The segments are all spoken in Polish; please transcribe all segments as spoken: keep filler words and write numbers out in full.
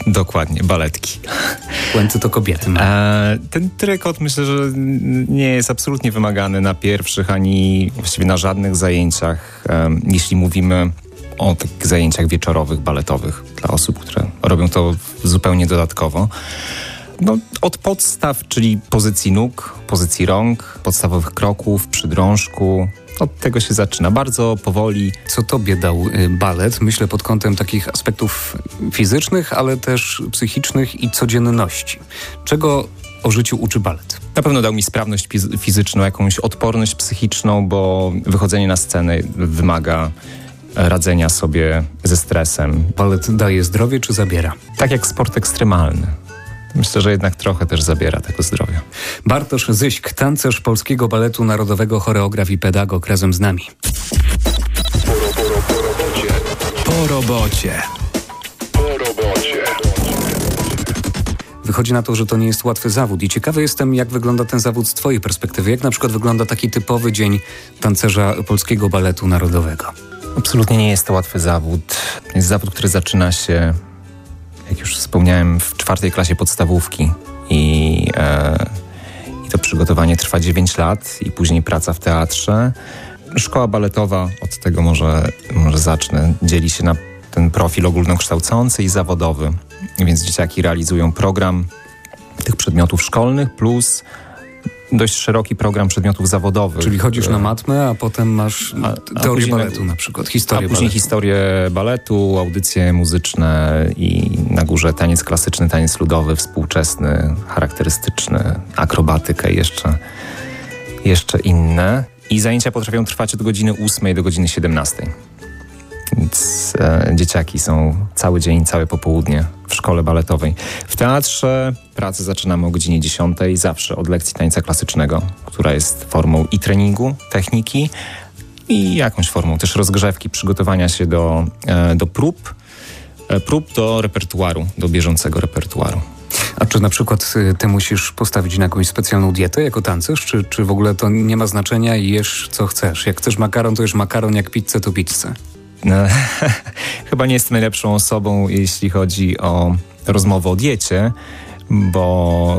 Dokładnie, baletki. Puenty to kobiety. E, ten trykot myślę, że nie jest absolutnie wymagany na pierwszych, ani właściwie na żadnych zajęciach, e, jeśli mówimy o takich zajęciach wieczorowych, baletowych dla osób, które robią to zupełnie dodatkowo. No, od podstaw, czyli pozycji nóg, pozycji rąk, podstawowych kroków, przydrążku. Od tego się zaczyna, bardzo powoli. Co tobie dał balet? Myślę pod kątem takich aspektów fizycznych, ale też psychicznych i codzienności. Czego o życiu uczy balet? Na pewno dał mi sprawność fizyczną, jakąś odporność psychiczną, bo wychodzenie na scenę wymaga radzenia sobie ze stresem. Balet daje zdrowie czy zabiera? Tak jak sport ekstremalny. Myślę, że jednak trochę też zabiera tego zdrowia. Bartosz Zyśk, tancerz Polskiego Baletu Narodowego, choreograf i pedagog, razem z nami. Po, po, po robocie. Po robocie. Po robocie. Wychodzi na to, że to nie jest łatwy zawód i ciekawy jestem, jak wygląda ten zawód z twojej perspektywy. Jak na przykład wygląda taki typowy dzień tancerza Polskiego Baletu Narodowego? Absolutnie nie jest to łatwy zawód. Jest zawód, który zaczyna się, jak już wspomniałem, w czwartej klasie podstawówki i, e, i to przygotowanie trwa dziewięć lat i później praca w teatrze. Szkoła baletowa, od tego może, może zacznę, dzieli się na ten profil ogólnokształcący i zawodowy, więc dzieciaki realizują program tych przedmiotów szkolnych plus dość szeroki program przedmiotów zawodowych. Czyli chodzisz na matmę, a potem masz a, teorię a baletu na, na przykład, historię A później baletu. historię baletu, audycje muzyczne i na górze taniec klasyczny, taniec ludowy, współczesny, charakterystyczny, akrobatykę i jeszcze, jeszcze inne. I zajęcia potrafią trwać od godziny ósmej do godziny siedemnastej. Więc e, dzieciaki są cały dzień, całe popołudnie w szkole baletowej. W teatrze pracę zaczynamy o godzinie dziesiątej, zawsze od lekcji tańca klasycznego, która jest formą i treningu, techniki i jakąś formą też rozgrzewki, przygotowania się do, e, do prób, e, prób do repertuaru, do bieżącego repertuaru. A czy na przykład ty musisz postawić na jakąś specjalną dietę jako tancerz, czy, czy w ogóle to nie ma znaczenia i jesz co chcesz? Jak chcesz makaron, to jesz makaron, jak pizzę, to pizzę. No, chyba nie jestem najlepszą osobą, jeśli chodzi o rozmowę o diecie, bo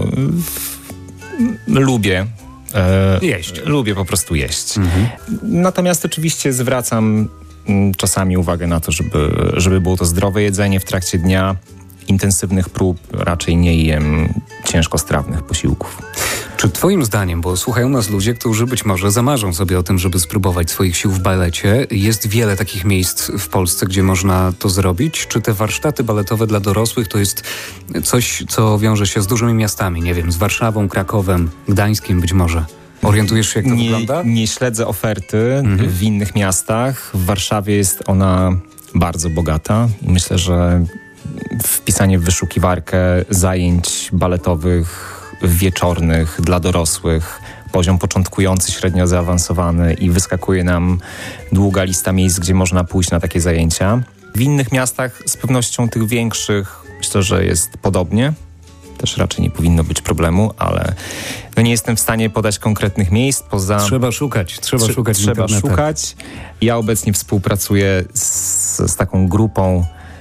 lubię e, jeść. Lubię po prostu jeść. Mhm. Natomiast oczywiście zwracam czasami uwagę na to, żeby, żeby było to zdrowe jedzenie w trakcie dnia. Intensywnych prób raczej nie jem ciężkostrawnych posiłków. Czy twoim zdaniem, bo słuchają nas ludzie, którzy być może zamarzą sobie o tym, żeby spróbować swoich sił w balecie, jest wiele takich miejsc w Polsce, gdzie można to zrobić? Czy te warsztaty baletowe dla dorosłych to jest coś, co wiąże się z dużymi miastami? Nie wiem, z Warszawą, Krakowem, Gdańskiem być może. Orientujesz się, jak to nie, wygląda? Nie śledzę oferty mhm. w innych miastach. W Warszawie jest ona bardzo bogata i myślę, że wpisanie w wyszukiwarkę zajęć baletowych wieczornych dla dorosłych, poziom początkujący, średnio zaawansowany i wyskakuje nam długa lista miejsc, gdzie można pójść na takie zajęcia. W innych miastach z pewnością tych większych myślę, że jest podobnie. Też raczej nie powinno być problemu, ale no nie jestem w stanie podać konkretnych miejsc poza... Trzeba szukać, trzeba Tr- szukać. Trzeba szukać. Ja obecnie współpracuję z, z taką grupą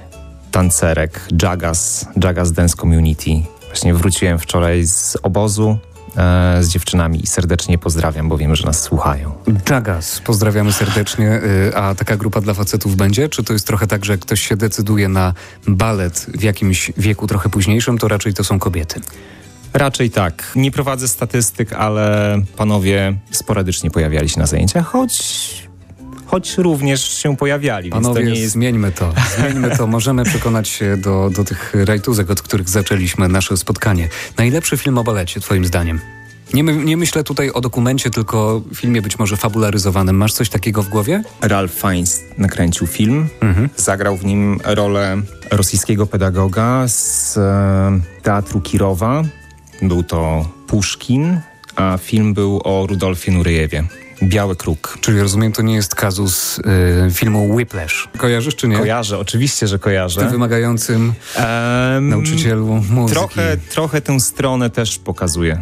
tancerek Jagas, Jagas Dance Community. Właśnie wróciłem wczoraj z obozu e, z dziewczynami i serdecznie pozdrawiam, bo wiem, że nas słuchają. Jagas, pozdrawiamy serdecznie. A taka grupa dla facetów będzie? Czy to jest trochę tak, że jak ktoś się decyduje na balet w jakimś wieku trochę późniejszym, to raczej to są kobiety? Raczej tak. Nie prowadzę statystyk, ale panowie sporadycznie pojawiali się na zajęciach, choć... choć również się pojawiali. Panowie, więc to nie jest... zmieńmy to. Zmieńmy to. Możemy przekonać się do, do tych rajtuzek, od których zaczęliśmy nasze spotkanie. Najlepszy film o balecie, twoim zdaniem? Nie, my, nie myślę tutaj o dokumencie, tylko filmie być może fabularyzowanym. Masz coś takiego w głowie? Ralph Fiennes nakręcił film. Mhm. Zagrał w nim rolę rosyjskiego pedagoga z e, teatru Kirowa. Był to Puszkin, a film był o Rudolfie Nurejewie. Biały Kruk. Czyli rozumiem, to nie jest kazus y, filmu Whiplash. Kojarzysz czy nie? Kojarzę, oczywiście, że kojarzę. Tym wymagającym um, nauczycielu muzyki. Trochę, trochę tę stronę też pokazuje.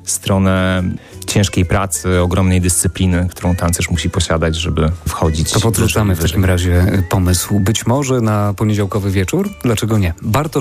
Stronę ciężkiej pracy, ogromnej dyscypliny, którą tancerz musi posiadać, żeby wchodzić. To podrzucamy w takim razie pomysł. Być może na poniedziałkowy wieczór? Dlaczego nie? Bartosz